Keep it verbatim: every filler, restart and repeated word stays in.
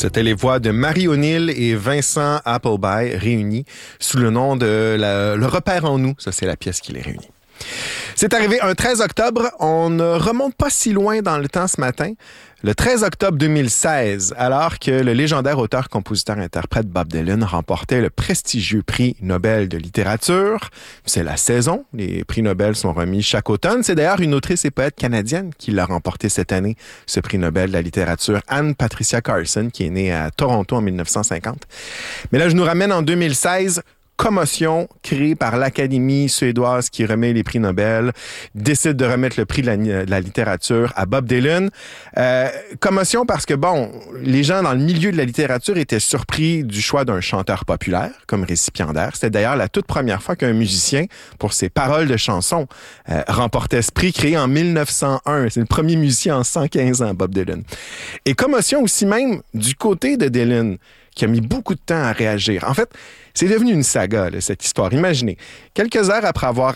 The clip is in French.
C'était les voix de Marie O'Neill et Vincent Appleby réunis sous le nom de la, Le Repère en nous. Ça, c'est la pièce qui les réunit. C'est arrivé un treize octobre. On ne remonte pas si loin dans le temps ce matin. Le treize octobre deux mille seize, alors que le légendaire auteur-compositeur-interprète Bob Dylan remportait le prestigieux prix Nobel de littérature. C'est la saison. Les prix Nobel sont remis chaque automne. C'est d'ailleurs une autrice et poète canadienne qui l'a remporté cette année, ce prix Nobel de la littérature, Anne Patricia Carson, qui est née à Toronto en mille neuf cent cinquante. Mais là, je nous ramène en deux mille seize. Commotion créée par l'Académie suédoise qui remet les prix Nobel, décide de remettre le prix de la, de la littérature à Bob Dylan. Euh, commotion parce que, bon, les gens dans le milieu de la littérature étaient surpris du choix d'un chanteur populaire comme récipiendaire. C'était d'ailleurs la toute première fois qu'un musicien, pour ses paroles de chansons, euh, remportait ce prix créé en mille neuf cent un. C'est le premier musicien en cent quinze ans, Bob Dylan. Et commotion aussi même du côté de Dylan, qui a mis beaucoup de temps à réagir. En fait, c'est devenu une saga, là, cette histoire. Imaginez, quelques heures après avoir